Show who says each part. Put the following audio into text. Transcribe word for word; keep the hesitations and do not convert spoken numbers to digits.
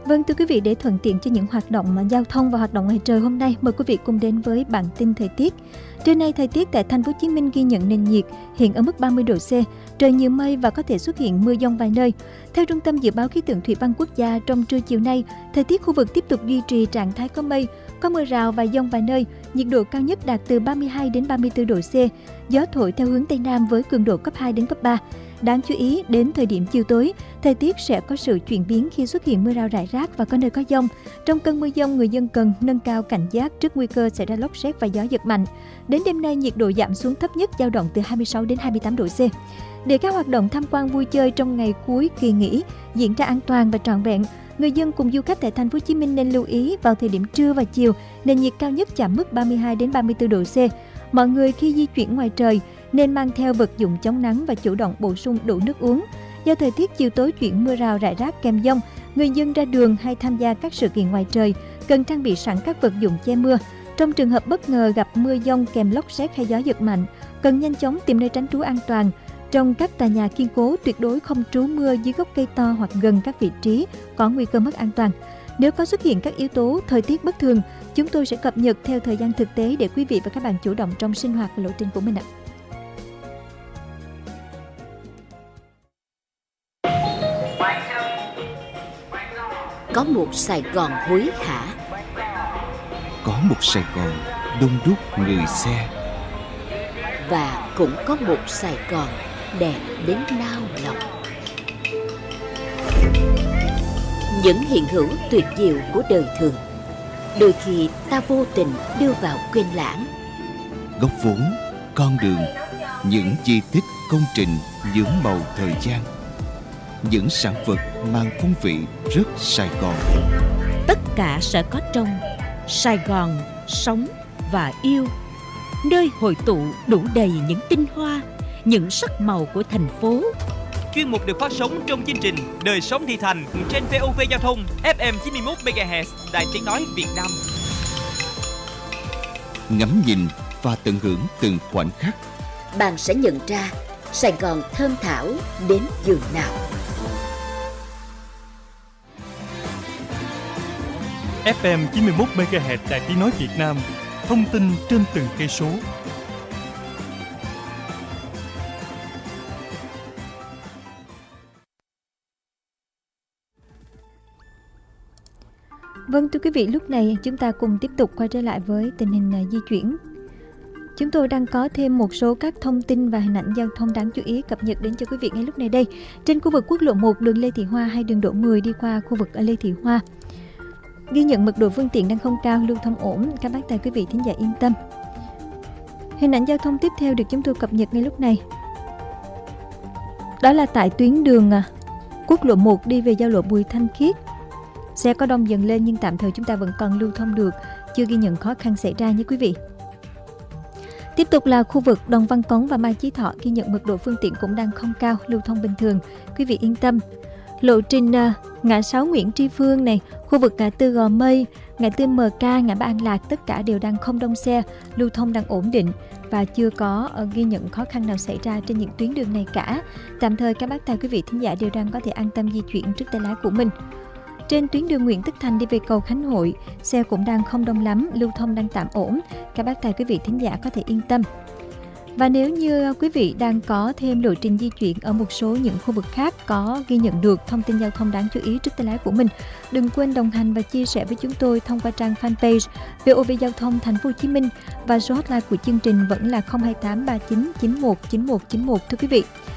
Speaker 1: Vâng, thưa quý vị, để thuận tiện cho những hoạt động giao thông và hoạt động ngoài trời hôm nay, mời quý vị cùng đến với bản tin thời tiết. Trưa nay, thời tiết tại thành phố Hồ Chí Minh ghi nhận nền nhiệt hiện ở mức ba mươi độ C, trời nhiều mây và có thể xuất hiện mưa dông vài nơi. Theo Trung tâm Dự báo Khí tượng Thủy văn Quốc gia, trong trưa chiều nay, thời tiết khu vực tiếp tục duy trì trạng thái có mây, có mưa rào và dông vài nơi, nhiệt độ cao nhất đạt từ ba mươi hai đến ba mươi tư độ C, gió thổi theo hướng Tây Nam với cường độ cấp hai đến cấp ba. Đáng chú ý, đến thời điểm chiều tối, thời tiết sẽ có sự chuyển biến khi xuất hiện mưa rào rải rác và có nơi có dông. Trong cơn mưa dông, người dân cần nâng cao cảnh giác trước nguy cơ xảy ra lốc sét và gió giật mạnh. Đến đêm nay, nhiệt độ giảm xuống thấp nhất dao động từ hai mươi sáu đến hai mươi tám độ C. Để các hoạt động tham quan vui chơi trong ngày cuối kỳ nghỉ diễn ra an toàn và trọn vẹn, người dân cùng du khách tại thành phố Hồ Chí Minh nên lưu ý vào thời điểm trưa và chiều, nền nhiệt cao nhất chạm mức ba mươi hai đến ba mươi tư độ C. Mọi người khi di chuyển ngoài trời nên mang theo vật dụng chống nắng và chủ động bổ sung đủ nước uống. Do thời tiết chiều tối chuyển mưa rào rải rác kèm dông, người dân ra đường hay tham gia các sự kiện ngoài trời cần trang bị sẵn các vật dụng che mưa. Trong trường hợp bất ngờ gặp mưa dông kèm lốc sét hay gió giật mạnh, cần nhanh chóng tìm nơi tránh trú an toàn. Trong các tòa nhà kiên cố, tuyệt đối không trú mưa dưới gốc cây to hoặc gần các vị trí có nguy cơ mất an toàn. Nếu có xuất hiện các yếu tố thời tiết bất thường, chúng tôi sẽ cập nhật theo thời gian thực tế để quý vị và các bạn chủ động trong sinh hoạt và lộ trình của mình ạ.
Speaker 2: Có một Sài Gòn hối hả,
Speaker 3: có một Sài Gòn đông đúc người xe,
Speaker 2: và cũng có một Sài Gòn đẹp đến nao lòng. Những hiện hữu tuyệt diệu của đời thường, đôi khi ta vô tình đưa vào quên lãng.
Speaker 3: Góc vốn, con đường, những di tích công trình nhuốm màu thời gian, những sản vật mang phong vị rất Sài Gòn.
Speaker 4: Tất cả sẽ có trong Sài Gòn sống và yêu, nơi hội tụ đủ đầy những tinh hoa, những sắc màu của thành phố.
Speaker 5: Chuyên mục được phát sóng trong chương trình Đời sống thị thành trên vê o vê Giao thông ép em chín mươi mốt mê ga héc Đài Tiếng nói Việt Nam.
Speaker 3: Ngắm nhìn và tận hưởng từng khoảnh khắc,
Speaker 2: Bạn sẽ nhận ra Sài Gòn thơm thảo đến giường nào.
Speaker 6: ép em chín mươi mốt mê ga héc Đài Tiếng nói Việt Nam, thông tin trên từng cây số.
Speaker 1: Vâng, thưa quý vị, lúc này chúng ta cùng tiếp tục quay trở lại với tình hình di chuyển. Chúng tôi đang có thêm một số các thông tin và hình ảnh giao thông đáng chú ý cập nhật đến cho quý vị ngay lúc này đây. Trên khu vực quốc lộ một, đường Lê Thị Hoa hay đường Đỗ Mười đi qua khu vực Lê Thị Hoa, ghi nhận mật độ phương tiện đang không cao, lưu thông ổn, các bác tài quý vị thính giả yên tâm. Hình ảnh giao thông tiếp theo được chúng tôi cập nhật ngay lúc này. Đó là tại tuyến đường quốc lộ một đi về giao lộ Bùi Thanh Khiết. Xe có đông dần lên nhưng tạm thời chúng ta vẫn còn lưu thông được, chưa ghi nhận khó khăn xảy ra nhé quý vị. Tiếp tục là khu vực Đồng Văn Cống và Mai Chí Thọ, ghi nhận mật độ phương tiện cũng đang không cao, lưu thông bình thường, quý vị yên tâm. Lộ trình uh, ngã sáu Nguyễn Tri Phương này, khu vực ngã tư Gò Mây, ngã tư em ca, ngã ba An Lạc, tất cả đều đang không đông xe, lưu thông đang ổn định và chưa có uh, ghi nhận khó khăn nào xảy ra trên những tuyến đường này cả. Tạm thời các bác tài quý vị thính giả đều đang có thể an tâm di chuyển trước tay lái của mình. Trên tuyến đường Nguyễn Tất Thành đi về cầu Khánh Hội, xe cũng đang không đông lắm, lưu thông đang tạm ổn, các bác tài quý vị thính giả có thể yên tâm. Và nếu như quý vị đang có thêm lộ trình di chuyển ở một số những khu vực khác có ghi nhận được thông tin giao thông đáng chú ý trước tay lái của mình, đừng quên đồng hành và chia sẻ với chúng tôi thông qua trang fanpage vê o vê Giao thông Thành phố Hồ Chí Minh và số hotline của chương trình vẫn là không hai tám ba chín chín một chín một chín một thưa quý vị.